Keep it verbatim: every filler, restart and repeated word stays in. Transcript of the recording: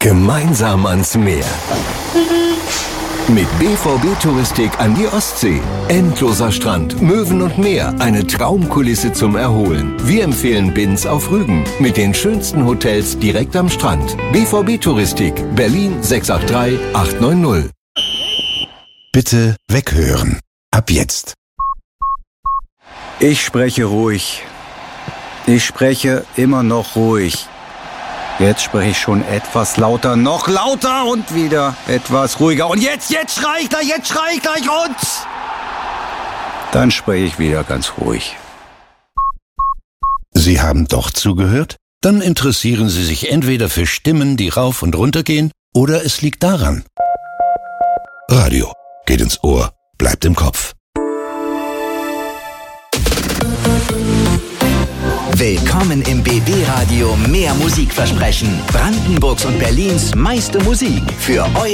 Gemeinsam ans Meer. Mit B V B-Touristik an die Ostsee. Endloser Strand, Möwen und Meer. Eine Traumkulisse zum Erholen. Wir empfehlen Binz auf Rügen. Mit den schönsten Hotels direkt am Strand. B V B-Touristik. Berlin sechs acht drei acht neun null. Bitte weghören. Ab jetzt. Ich spreche ruhig. Ich spreche immer noch ruhig. Jetzt spreche ich schon etwas lauter, noch lauter und wieder etwas ruhiger. Und jetzt, jetzt schrei ich gleich, jetzt schrei ich gleich und... Dann spreche ich wieder ganz ruhig. Sie haben doch zugehört? Dann interessieren Sie sich entweder für Stimmen, die rauf und runter gehen, oder es liegt daran. Radio geht ins Ohr, bleibt im Kopf. Willkommen im B B-Radio Mehr Musikversprechen. Brandenburgs und Berlins meiste Musik für euer